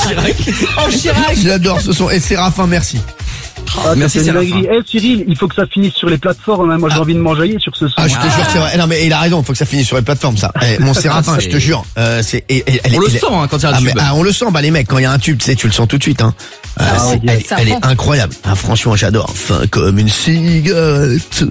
En Chirac. J'adore ce son. Et Séraphin, merci. Merci Séraphin. Cyril, il faut que ça finisse sur les plateformes. Hein. Moi, j'ai envie de m'enjailler sur ce son. Ah, je te jure, c'est vrai. Non, mais il a raison. Il faut que ça finisse sur les plateformes, ça. Mon Séraphin, je te jure. On le sent quand il y a un tube. On le sent. Bah, les mecs, quand il y a un tube, tu le sens tout de suite. Hein. Elle est incroyable. Ah, franchement, j'adore. Fin comme une cigarette.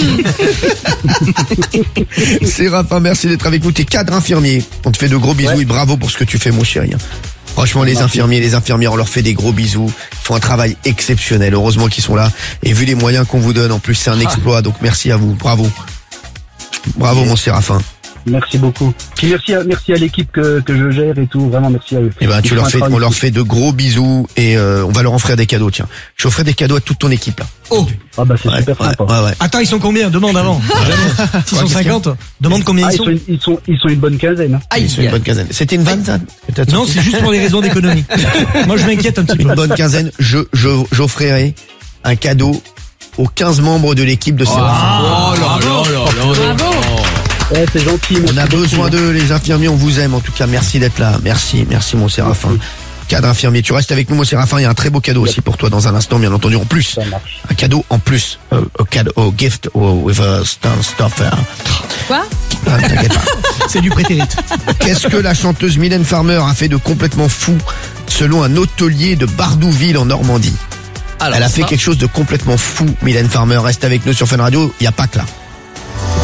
Séraphin, merci d'être avec nous. T'es cadre infirmier. On te fait de gros bisous et bravo pour ce que tu fais, mon chéri. Franchement, les infirmiers, les infirmières, on leur fait des gros bisous. Ils font un travail exceptionnel. Heureusement qu'ils sont là. Et vu les moyens qu'on vous donne, en plus, c'est un exploit. Donc, merci à vous. Bravo. Bravo, mon Séraphin. Merci beaucoup. Puis merci à l'équipe que je gère et tout. Vraiment, merci à eux. Et ben, on leur fait de gros bisous et on va leur offrir des cadeaux. Tiens, je offrirai des cadeaux à toute ton équipe là. Oh. Ah bah c'est super sympa. Ouais. Attends, ils sont combien? Demande avant. 650. Demande combien ils sont. Ils sont une bonne quinzaine. Ah, ils sont une bonne quinzaine. C'était une vanne, ça? Peut-être. Non, c'est juste pour des raisons d'économie. Moi, je m'inquiète un petit peu. Une bonne quinzaine. J'offrirai un cadeau aux 15 membres de l'équipe de Séraphin. Oh là là. Bravo. Ouais, c'est gentil. On a besoin d'eux, les infirmiers, on vous aime. En tout cas, merci d'être là. Merci mon Séraphin. Cadre infirmier, tu restes avec nous, mon Séraphin. Il y a un très beau cadeau aussi pour toi dans un instant, bien entendu, en plus. Un cadeau en plus. Gift with a stuffer. Quoi? T'inquiète pas. C'est du prétérite. Qu'est-ce que la chanteuse Mylène Farmer a fait de complètement fou selon un hôtelier de Bardouville en Normandie? Elle a fait quelque chose de complètement fou, Mylène Farmer. Reste avec nous sur Fun Radio, il n'y a pas que là.